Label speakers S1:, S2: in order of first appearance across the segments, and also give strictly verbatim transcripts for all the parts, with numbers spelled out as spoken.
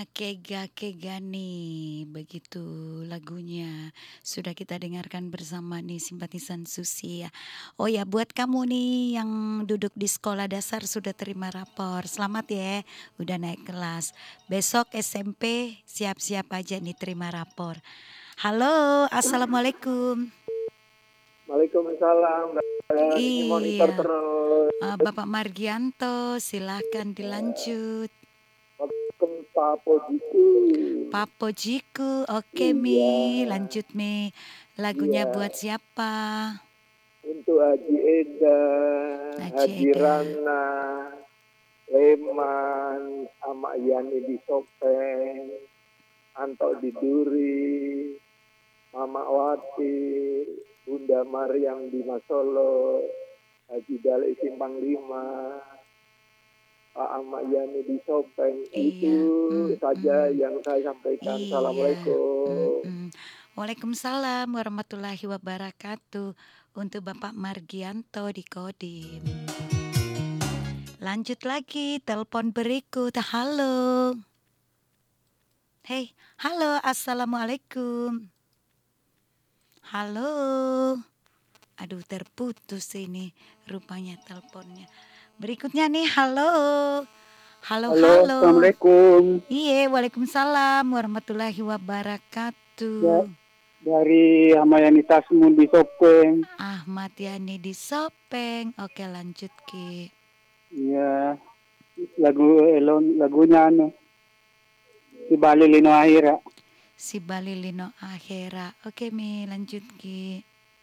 S1: Kega Kega nih, begitu lagunya. Sudah kita dengarkan bersama nih simpatisan Susi ya. Oh ya buat kamu nih yang duduk di sekolah dasar sudah terima rapor. Selamat ya, udah naik kelas. Besok S M P siap-siap aja nih terima rapor. Halo, Assalamualaikum.
S2: Waalaikumsalam. Ini monitor
S1: Iya,
S2: terus.
S1: eh, Bapak Margianto silahkan dilanjut.
S2: Waalaikum Pak Pojiku.
S1: Papo Jiku, oke
S2: Iya,
S1: Mi, lanjut Mi. Lagunya
S2: iya.
S1: buat siapa?
S2: Untuk Haji Eda,
S1: Haji
S2: Haji
S1: Eda.
S2: Rana, Leman, sama Yani di Sopeng, Anto di Duri, Mama Wati, Bunda Maryam di Masolo, Haji Dali Simpang Lima, Pak Ahmad Yani di Sopeng. Itu
S1: Iya, mm,
S2: saja
S1: mm.
S2: yang saya sampaikan.
S1: Iya, mm,
S2: Assalamualaikum.
S1: mm. Waalaikumsalam warahmatullahi wabarakatuh. Untuk Bapak Margianto di Kodim. Lanjut lagi, telepon berikut. Halo. Hei, halo, Assalamualaikum. Halo. Aduh, terputus ini rupanya teleponnya. Berikutnya nih, halo. Halo,
S2: Halo,
S1: halo.
S2: Assalamualaikum.
S1: Iya, waalaikumsalam warahmatullahi
S2: Ya,
S1: wabarakatuh.
S2: dari Hamayani Tasmu di Sopeng.
S1: Ahmad Yani di Sopeng. Oke, lanjut Ki.
S2: Ya, lagu elon lagunya anu si Bali Lino Akhira.
S1: Si Balilino Akhera. Oke, Mi, lanjut Ki.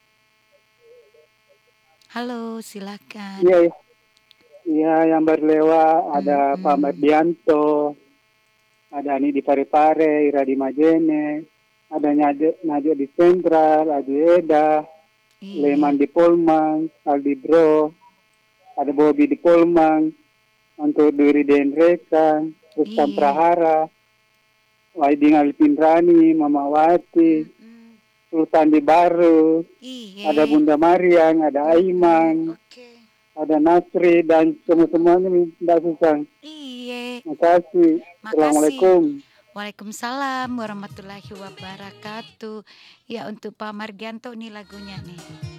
S1: Halo, silakan.
S2: Iya, iya, iya, yang berlewat ada Pak
S1: Mm-mm.
S2: Mardianto, ada Ani di Parepare, Ira di Majene, ada Nadia, Nadia di Sentral, Adi Eda,
S1: Iya,
S2: Leman di Polman, Aldi Bro, ada Bobby di Polman, untuk Duri Denrekan, Rustam
S1: iya.
S2: Prahara, Waiding Alvin Rani, Mama Wati,
S1: Mm-mm.
S2: Sultan di Baru, ada
S1: Iya.
S2: Bunda Mariang, ada
S1: Mm-mm.
S2: Aiman,
S1: Oke.
S2: ada Nasri, dan semua-semuanya tidak susah.
S1: Iya.
S2: Terima kasih.
S1: Makasih.
S2: Assalamualaikum.
S1: Waalaikumsalam warahmatullahi wabarakatuh. Ya untuk Pak Margianto nih lagunya nih.